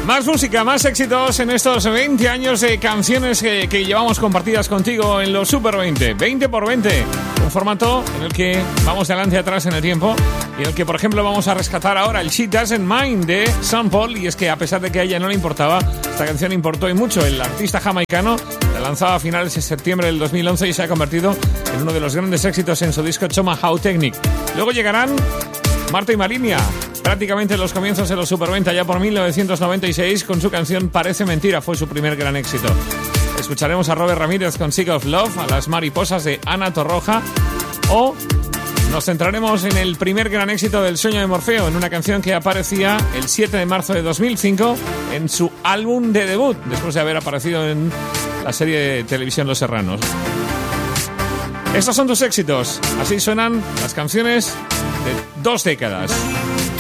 Más música, más éxitos en estos 20 años de canciones que llevamos compartidas contigo en los Super 20. 20 por 20. Un formato en el que vamos de adelante y atrás en el tiempo y en el que, por ejemplo, vamos a rescatar ahora el She Doesn't Mind de Sean Paul. Y es que, a pesar de que a ella no le importaba, esta canción importó y mucho. El artista jamaicano la lanzaba a finales de septiembre del 2011 y se ha convertido en uno de los grandes éxitos en su disco Tomahawk Technique. Luego llegarán Marta y Marilia, prácticamente en los comienzos de los Super 20, ya por 1996, con su canción Parece Mentira, fue su primer gran éxito. Escucharemos a Robert Ramírez con Sick of Love, a Las Mariposas de Ana Torroja, o nos centraremos en el primer gran éxito del Sueño de Morfeo, en una canción que aparecía el 7 de marzo de 2005 en su álbum de debut, después de haber aparecido en la serie de televisión Los Serranos. Estos son tus éxitos, así suenan las canciones de 2 décadas.